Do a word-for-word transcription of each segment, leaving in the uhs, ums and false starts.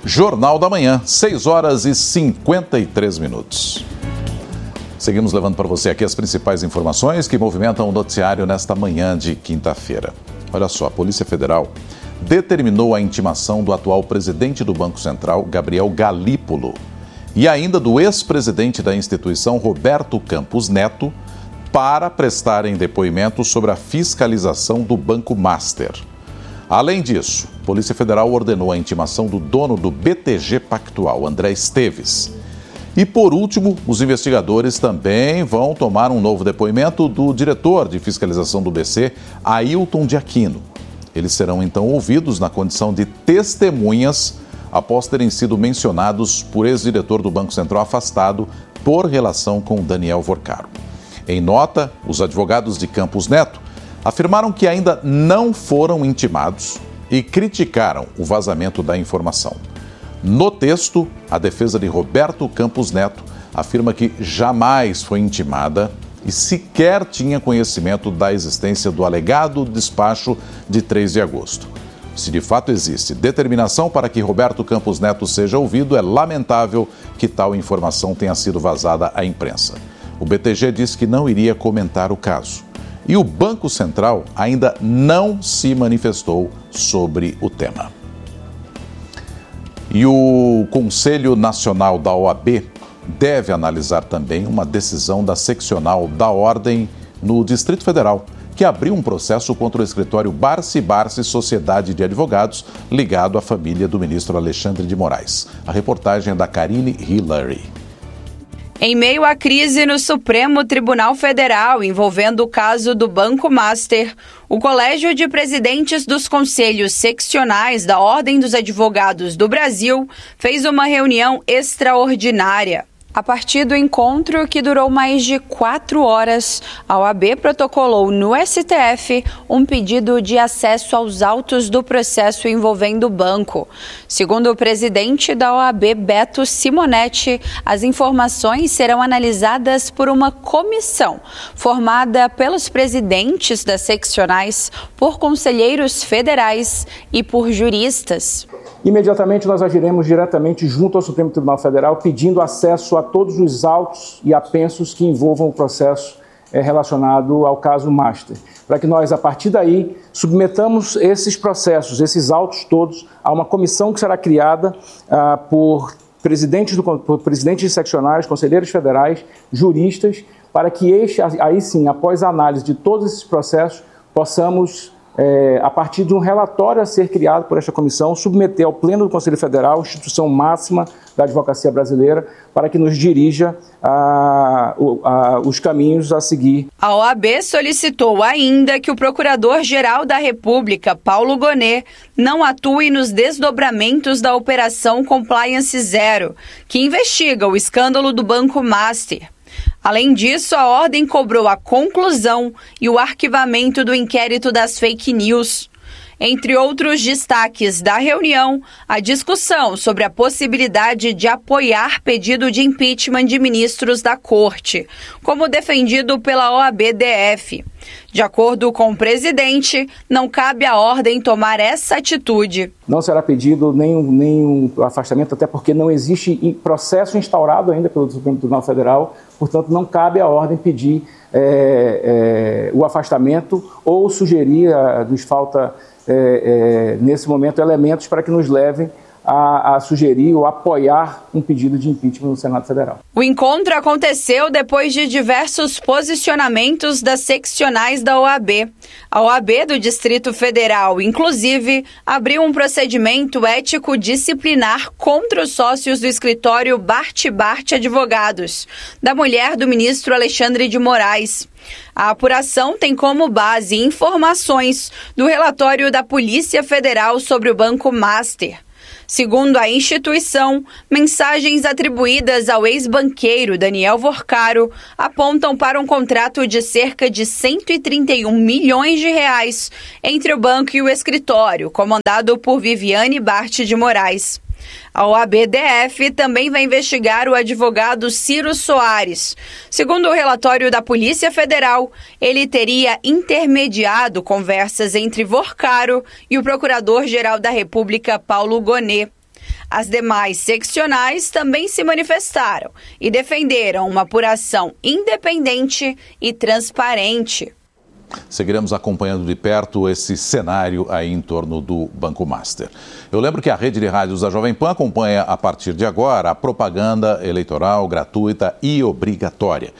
Jornal da Manhã, seis horas e cinquenta e três minutos. Seguimos levando para você aqui as principais informações que movimentam o noticiário nesta manhã de quinta-feira. Olha só, a Polícia Federal determinou a intimação do atual presidente do Banco Central, Gabriel Galípolo, e ainda do ex-presidente da instituição, Roberto Campos Neto, para prestarem depoimento sobre a fiscalização do Banco Master. Além disso, a Polícia Federal ordenou a intimação do dono do B T G Pactual, André Esteves. E, por último, os investigadores também vão tomar um novo depoimento do diretor de fiscalização do B C, Ailton de Aquino. Eles serão, então, ouvidos na condição de testemunhas após terem sido mencionados por ex-diretor do Banco Central afastado por relação com Daniel Vorcaro. Em nota, os advogados de Campos Neto afirmaram que ainda não foram intimados e criticaram o vazamento da informação. No texto, a defesa de Roberto Campos Neto afirma que jamais foi intimada e sequer tinha conhecimento da existência do alegado despacho de três de agosto. Se de fato existe determinação para que Roberto Campos Neto seja ouvido, é lamentável que tal informação tenha sido vazada à imprensa. O B T G disse que não iria comentar o caso. E o Banco Central ainda não se manifestou sobre o tema. E o Conselho Nacional da O A B deve analisar também uma decisão da seccional da Ordem no Distrito Federal, que abriu um processo contra o escritório Barsi Barsi Sociedade de Advogados, ligado à família do ministro Alexandre de Moraes. A reportagem é da Karine Hillary. Em meio à crise no Supremo Tribunal Federal envolvendo o caso do Banco Master, o Colégio de Presidentes dos Conselhos Seccionais da Ordem dos Advogados do Brasil fez uma reunião extraordinária. A partir do encontro, que durou mais de quatro horas, a O A B protocolou no S T F um pedido de acesso aos autos do processo envolvendo o banco. Segundo o presidente da O A B, Beto Simonetti, as informações serão analisadas por uma comissão formada pelos presidentes das seccionais, por conselheiros federais e por juristas. Imediatamente nós agiremos diretamente junto ao Supremo Tribunal Federal pedindo acesso a todos os autos e apensos que envolvam o processo é, relacionado ao caso Master, para que nós, a partir daí, submetamos esses processos, esses autos todos, a uma comissão que será criada ah, por, presidentes do, por presidentes de seccionais, conselheiros federais, juristas, para que este, aí sim, após a análise de todos esses processos, possamos... É, a partir de um relatório a ser criado por esta comissão, submeter ao Pleno do Conselho Federal, instituição máxima da advocacia brasileira, para que nos dirija a, a, os caminhos a seguir. A O A B solicitou ainda que o Procurador-Geral da República, Paulo Gonet, não atue nos desdobramentos da Operação Compliance Zero, que investiga o escândalo do Banco Master. Além disso, a Ordem cobrou a conclusão e o arquivamento do inquérito das fake news. Entre outros destaques da reunião, a discussão sobre a possibilidade de apoiar pedido de impeachment de ministros da Corte, como defendido pela O A B D F. De acordo com o presidente, não cabe à Ordem tomar essa atitude. Não será pedido nenhum, nenhum afastamento, até porque não existe processo instaurado ainda pelo Supremo Tribunal Federal, portanto não cabe à Ordem pedir é, é, o afastamento ou sugerir, a, nos falta é, é, nesse momento elementos para que nos levem A, a sugerir ou apoiar um pedido de impeachment no Senado Federal. O encontro aconteceu depois de diversos posicionamentos das seccionais da O A B. A O A B do Distrito Federal, inclusive, abriu um procedimento ético disciplinar contra os sócios do escritório Bart Bart Advogados, da mulher do ministro Alexandre de Moraes. A apuração tem como base informações do relatório da Polícia Federal sobre o Banco Master. Segundo a instituição, mensagens atribuídas ao ex-banqueiro Daniel Vorcaro apontam para um contrato de cerca de cento e trinta e um milhões de reais entre o banco e o escritório, comandado por Viviane Bart de Moraes. A O A B D F também vai investigar o advogado Ciro Soares. Segundo o relatório da Polícia Federal, ele teria intermediado conversas entre Vorcaro e o Procurador-Geral da República, Paulo Gonet. As demais seccionais também se manifestaram e defenderam uma apuração independente e transparente. Seguiremos acompanhando de perto esse cenário aí em torno do Banco Master. Eu lembro que a rede de rádios da Jovem Pan acompanha a partir de agora a propaganda eleitoral gratuita e obrigatória.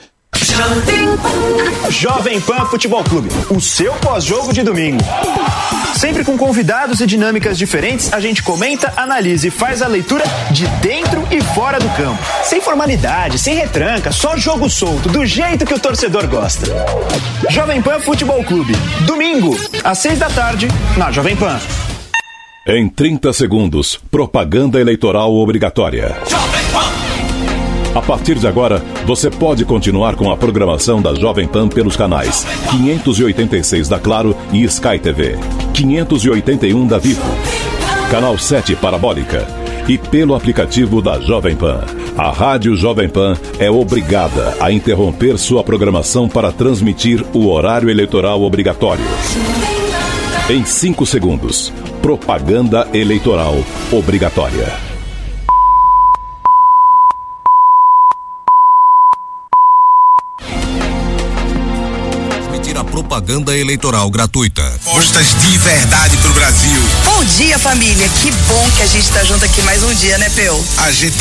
Jovem Pan Futebol Clube, o seu pós-jogo de domingo. Sempre com convidados e dinâmicas diferentes, a gente comenta, analisa e faz a leitura de dentro e fora do campo. Sem formalidade, sem retranca, só jogo solto, do jeito que o torcedor gosta. Jovem Pan Futebol Clube, domingo, às seis da tarde, na Jovem Pan. Em trinta segundos, propaganda eleitoral obrigatória. Jovem Pan. A partir de agora, você pode continuar com a programação da Jovem Pan pelos canais quinhentos e oitenta e seis da Claro e Sky T V, quinhentos e oitenta e um da Vivo, Canal sete Parabólica e pelo aplicativo da Jovem Pan. A Rádio Jovem Pan é obrigada a interromper sua programação para transmitir o horário eleitoral obrigatório. Em cinco segundos, propaganda eleitoral obrigatória. Propaganda eleitoral gratuita. Postas de verdade pro Brasil. Bom dia, família. Que bom que a gente tá junto aqui mais um dia, né, Peu? A gente tá